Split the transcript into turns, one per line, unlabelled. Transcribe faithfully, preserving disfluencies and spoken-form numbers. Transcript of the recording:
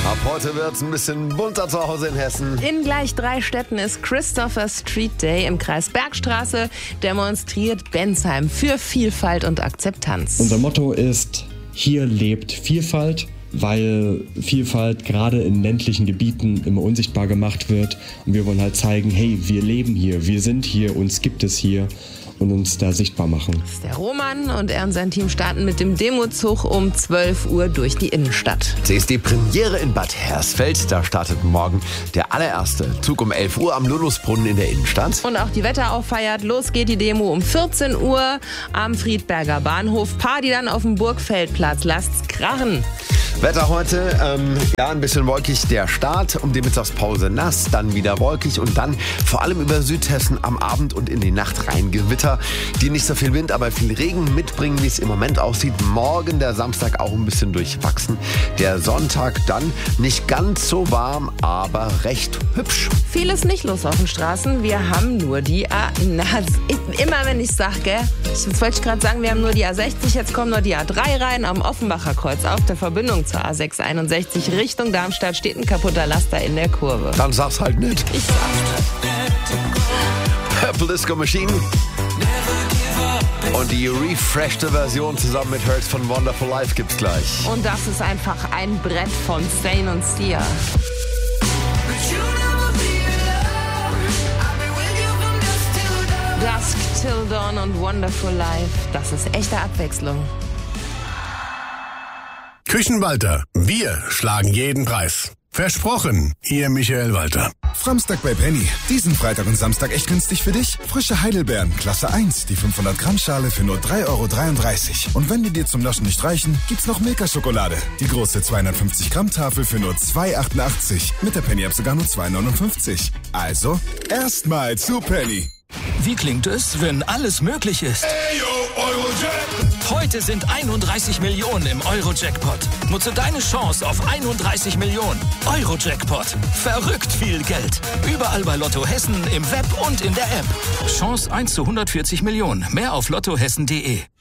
Ab heute wird es ein bisschen bunter zu Hause in Hessen.
In gleich drei Städten ist Christopher Street Day. Im Kreis Bergstraße demonstriert Bensheim für Vielfalt und Akzeptanz.
Unser Motto ist, hier lebt Vielfalt, weil Vielfalt gerade in ländlichen Gebieten immer unsichtbar gemacht wird. Und wir wollen halt zeigen, hey, wir leben hier, wir sind hier, uns gibt es hier. Und uns da sichtbar machen.
Das ist der Roman und er und sein Team starten mit dem Demozug um zwölf Uhr durch die Innenstadt.
C S D-Premiere in Bad Hersfeld. Da startet morgen der allererste Zug um elf Uhr am Lulusbrunnen in der Innenstadt.
Und auch die Wetterau feiert. Los geht die Demo um vierzehn Uhr am Friedberger Bahnhof. Party dann auf dem Burgfeldplatz. Lasst's krachen.
Wetter heute, ähm, ja, ein bisschen wolkig der Start, um die Mittagspause nass, dann wieder wolkig und dann vor allem über Südhessen am Abend und in die Nacht rein Gewitter, die nicht so viel Wind, aber viel Regen mitbringen, wie es im Moment aussieht. Morgen der Samstag auch ein bisschen durchwachsen. Der Sonntag dann nicht ganz so warm, aber recht hübsch.
Viel ist nicht los auf den Straßen. Wir haben nur die A... Na, immer wenn ich sage, gell? Jetzt wollte ich gerade sagen, wir haben nur die A sechzig, jetzt kommen nur die A drei rein am Offenbacher Kreuz auf der Verbindung zur A sechs einundsechzig Richtung Darmstadt steht ein kaputter Laster in der Kurve.
Dann sag's halt nicht.
Ich sag's.
Purple Disco Machine und die refreshte Version zusammen mit Hurts von Wonderful Life gibt's gleich.
Und das ist einfach ein Brett von Sane und Sia. Dusk Till Dawn und Wonderful Life, das ist echte Abwechslung.
Küchenwalter, wir schlagen jeden Preis. Versprochen, Ihr Michael Walter.
Framstag bei Penny. Diesen Freitag und Samstag echt günstig für dich. Frische Heidelbeeren, Klasse eins, die fünfhundert Gramm Schale für nur drei Euro dreiunddreißig. Und wenn die dir zum Naschen nicht reichen, gibt's noch Milka-Schokolade. Die große zweihundertfünfzig Gramm Tafel für nur zwei Euro achtundachtzig. Mit der Penny-App sogar nur zwei Euro neunundfünfzig. Also, erstmal zu Penny.
Wie klingt es, wenn alles möglich ist?
Ey, yo, Eurojack!
Heute sind einunddreißig Millionen im Euro-Jackpot. Nutze deine Chance auf einunddreißig Millionen. Euro-Jackpot. Verrückt viel Geld. Überall bei Lotto Hessen, im Web und in der App. Chance eins zu hundertvierzig Millionen. Mehr auf lottohessen punkt de.